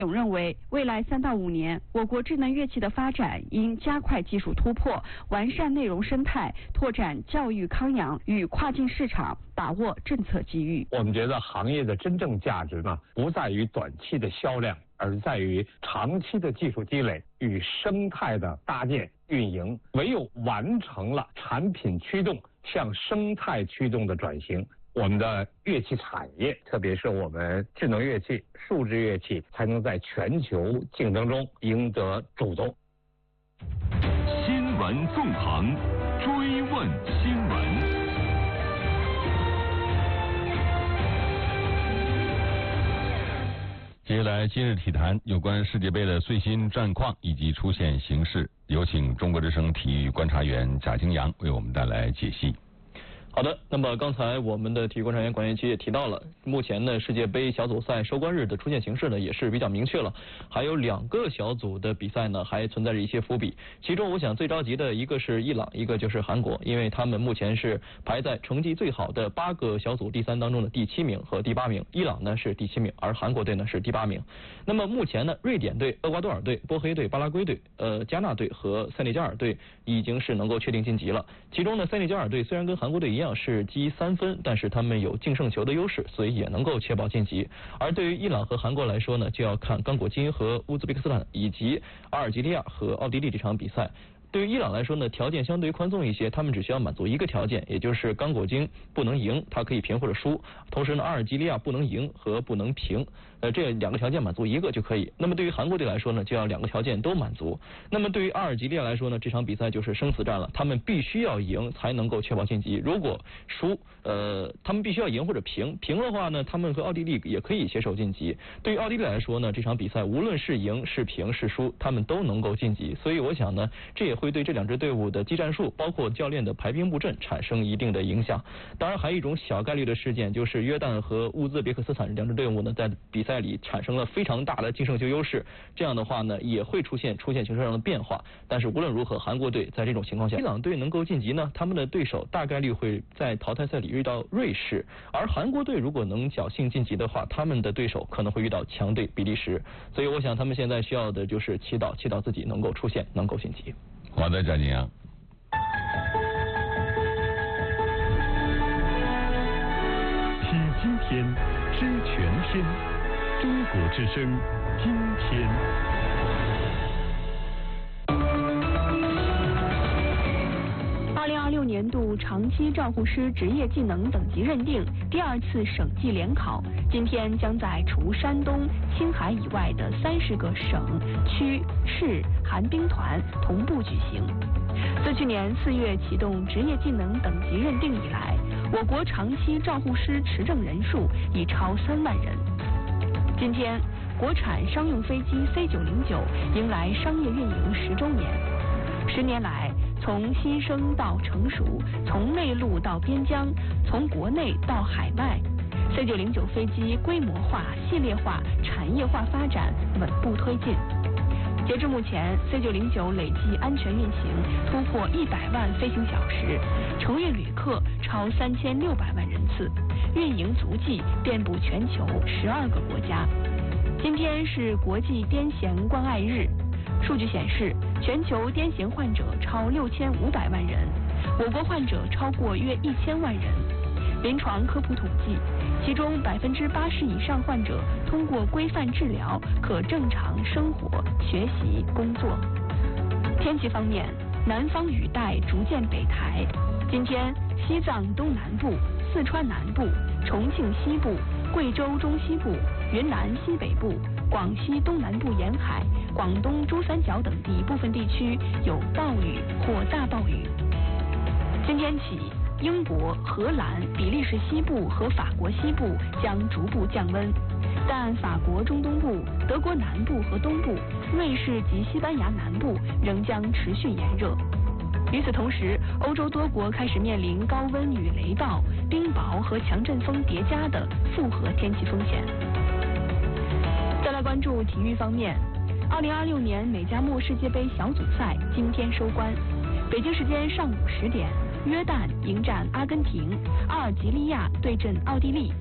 总认为，未来3到5年，我国智能乐器的发展应加快技术突破，完善内容生态，拓展教育康养与跨境市场，把握政策机遇。 我们觉得行业的真正价值呢，不在于短期的销量，而在于长期的技术积累与生态的搭建运营。唯有完成了产品驱动向生态驱动的转型，我们的乐器产业，特别是我们智能乐器、数字乐器，才能在全球竞争中赢得主动。 新闻纵横，追问新闻。接下来，今日体坛有关世界杯的最新战况以及出现形势，有请中国之声体育观察员贾京阳为我们带来解析。 好的，那么刚才我们的体育观察员管彦奇也提到了，目前呢世界杯小组赛收官日的出现形势呢也是比较明确了，还有2个小组的比赛呢还存在着一些伏笔，其中我想最着急的一个是伊朗，一个就是韩国，因为他们目前是排在成绩最好的8个小组第3当中的第7名和第8名，伊朗呢是第7名，而韩国队呢是第8名。那么目前呢，瑞典队、厄瓜多尔队、波黑队、巴拉圭队、加纳队和塞内加尔队已经是能够确定晋级了，其中呢塞内加尔队虽然跟韩国队一样是积3分，但是他们有净胜球的优势，所以也能够确保晋级。而对于伊朗和韩国来说呢，就要看刚果金和乌兹别克斯坦以及阿尔及利亚和奥地利这场比赛。对于伊朗来说呢，条件相对宽松一些，他们只需要满足一个条件，也就是刚果金不能赢，他可以平或者输。同时呢，阿尔及利亚不能赢和不能平，这2个条件满足一个就可以。那么对于韩国队来说呢，就要2个条件都满足。那么对于阿尔及利亚来说呢，这场比赛就是生死战了，他们必须要赢才能够确保晋级。如果输，他们必须要赢或者平的话呢，他们和奥地利也可以携手晋级。对于奥地利来说呢，这场比赛无论是赢是平是输，他们都能够晋级。所以我想呢，这也会对这2支队伍的技战术，包括教练的排兵布阵产生一定的影响。当然，还有一种小概率的事件，就是约旦和乌兹别克斯坦2支队伍呢，在比赛里产生了非常大的净胜球优势。这样的话呢，也会出现形势上的变化。但是无论如何，韩国队在这种情况下，伊朗队能够晋级呢，他们的对手大概率会在淘汰赛里遇到瑞士，而韩国队如果能侥幸晋级的话，他们的对手可能会遇到强队比利时。所以我想他们现在需要的就是祈祷自己能够出线，能够晋级。 好的，贾京阳。体今天，知全天。中国之声，今天。 2026年度长期照护师职业技能等级认定第2次省际联考，今天将在除山东、青海以外的30个省、区、市、寒冰团同步举行。自去年4月启动职业技能等级认定以来，我国长期照护师持证人数已超3万人。今天，国产商用飞机 C909 迎来商业运营10周年。10年来，从新生到成熟，从内陆到边疆，从国内到海外，C909飞机规模化、系列化、产业化发展稳步推进。截至目前 ，C909 累计安全运行突破100万飞行小时，乘运旅客超3600万人次，运营足迹遍布全球12个国家。今天是国际癫痫关爱日。数据显示，全球癫痫患者超6500万人，我国患者超过约1000万人。临床科普统计，其中80%以上患者通过规范治疗可正常生活、学习、工作。天气方面，南方雨带逐渐北抬。今天，西藏东南部、四川南部、重庆西部、贵州中西部、云南西北部、广西东南部沿海、广东珠三角等地部分地区有暴雨或大暴雨。今天起，英国、荷兰、比利时西部和法国西部将逐步降温，但法国中东部、德国南部和东部、瑞士及西班牙南部仍将持续炎热。与此同时，欧洲多国开始面临高温与雷暴、冰雹和强阵风叠加的复合天气风险。再来关注体育方面，2026年美加墨世界杯小组赛今天收官，北京时间上午10点，约旦迎战阿根廷，阿尔及利亚对阵奥地利。